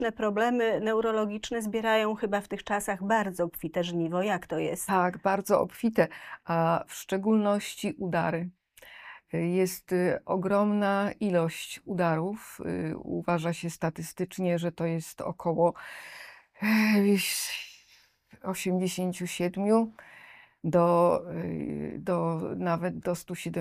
Problemy neurologiczne zbierają chyba w tych czasach bardzo obfite żniwo. Jak to jest? Tak, bardzo obfite, a w szczególności udary. Jest ogromna ilość udarów. Uważa się statystycznie, że to jest około 87 nawet do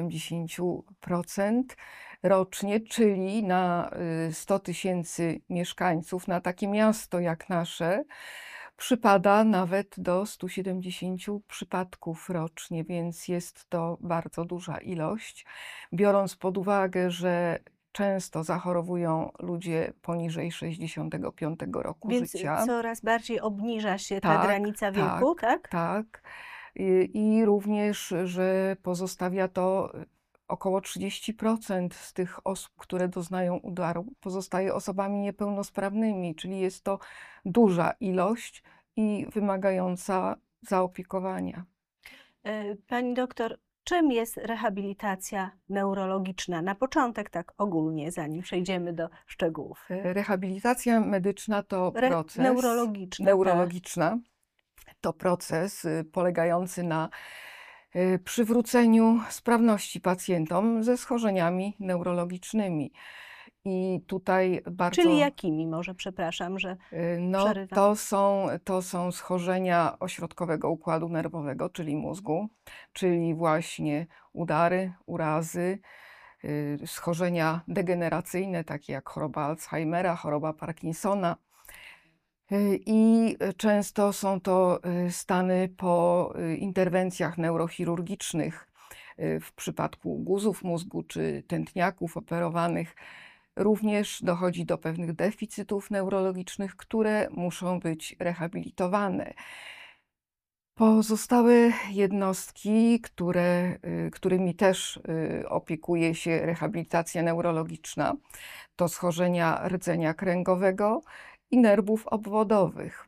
170% rocznie, czyli na 100 tysięcy mieszkańców, na takie miasto jak nasze, przypada nawet do 170 przypadków rocznie, więc jest to bardzo duża ilość. Biorąc pod uwagę, że często zachorowują ludzie poniżej 65 roku Więc życia. coraz bardziej obniża się ta Tak, granica wieku, tak? tak. I również, że pozostawia to około 30% z tych osób, które doznają udaru, pozostaje osobami niepełnosprawnymi, czyli jest to duża ilość i wymagająca zaopiekowania. Pani doktor, czym jest rehabilitacja neurologiczna? Na początek tak ogólnie, zanim przejdziemy do szczegółów. Rehabilitacja medyczna to proces Neurologiczna. To proces polegający na przywróceniu sprawności pacjentom ze schorzeniami neurologicznymi. I tutaj bardzo... Czyli jakimi może, przepraszam, że No, przerywam. to są schorzenia ośrodkowego układu nerwowego, czyli mózgu, czyli właśnie udary, urazy, schorzenia degeneracyjne, takie jak choroba Alzheimera, choroba Parkinsona. I często są to stany po interwencjach neurochirurgicznych. W przypadku guzów mózgu czy tętniaków operowanych również dochodzi do pewnych deficytów neurologicznych, które muszą być rehabilitowane. Pozostałe jednostki, którymi też opiekuje się rehabilitacja neurologiczna, to schorzenia rdzenia kręgowego i nerwów obwodowych.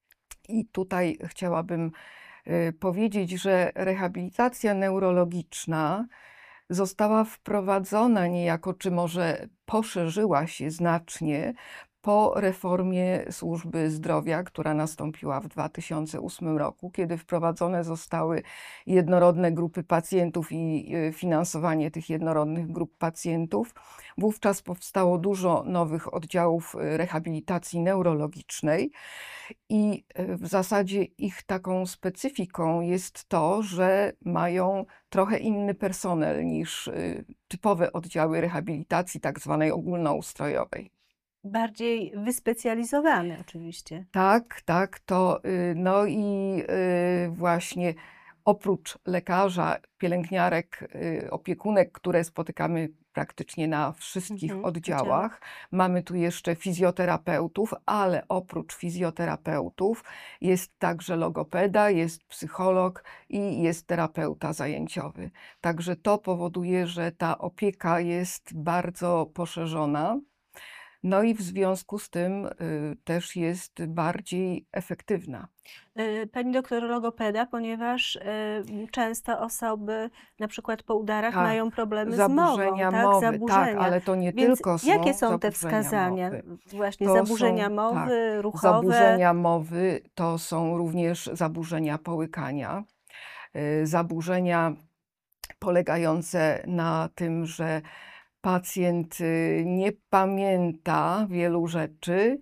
I tutaj chciałabym powiedzieć, że rehabilitacja neurologiczna została wprowadzona niejako, czy może poszerzyła się znacznie po reformie służby zdrowia, która nastąpiła w 2008 roku, kiedy wprowadzone zostały jednorodne grupy pacjentów i finansowanie tych jednorodnych grup pacjentów. Wówczas powstało dużo nowych oddziałów rehabilitacji neurologicznej i w zasadzie ich taką specyfiką jest to, że mają trochę inny personel niż typowe oddziały rehabilitacji tak zwanej ogólnoustrojowej. Bardziej wyspecjalizowane oczywiście. Tak, to no i właśnie oprócz lekarza, pielęgniarek, opiekunek, które spotykamy praktycznie na wszystkich oddziałach, mamy tu jeszcze fizjoterapeutów, ale oprócz fizjoterapeutów jest także logopeda, jest psycholog i jest terapeuta zajęciowy. Także to powoduje, że ta opieka jest bardzo poszerzona. No i w związku z tym też jest bardziej efektywna. Pani doktor logopeda, ponieważ często osoby na przykład po udarach mają problemy z mową, Zaburzenia tak? mowy, Zaburzenia. tak, ale to nie Więc tylko są jakie są te zaburzenia wskazania? mowy. Właśnie To zaburzenia są, mowy, ruchowe. Zaburzenia mowy to są również zaburzenia połykania, zaburzenia polegające na tym, że pacjent nie pamięta wielu rzeczy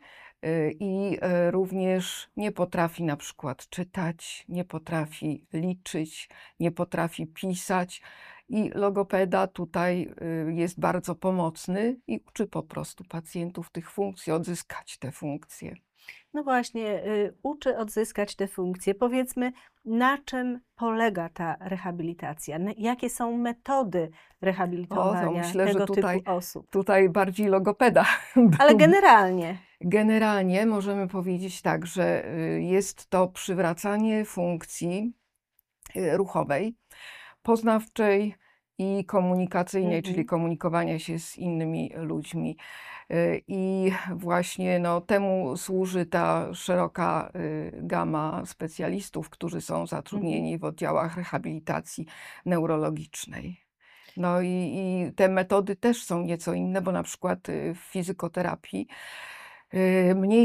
i również nie potrafi na przykład czytać, nie potrafi liczyć, nie potrafi pisać. I logopeda tutaj jest bardzo pomocny i uczy po prostu pacjentów tych funkcji, odzyskać te funkcje. No właśnie, uczy odzyskać te funkcje. Powiedzmy, na czym polega ta rehabilitacja? Jakie są metody rehabilitowania Myślę, tego że typu osób? tutaj bardziej logopeda. Ale generalnie. Generalnie możemy powiedzieć tak, że jest to przywracanie funkcji ruchowej, poznawczej i komunikacyjnej, czyli komunikowania się z innymi ludźmi. I właśnie temu służy ta szeroka gama specjalistów, którzy są zatrudnieni w oddziałach rehabilitacji neurologicznej. No i te metody też są nieco inne, bo na przykład w fizykoterapii Mniej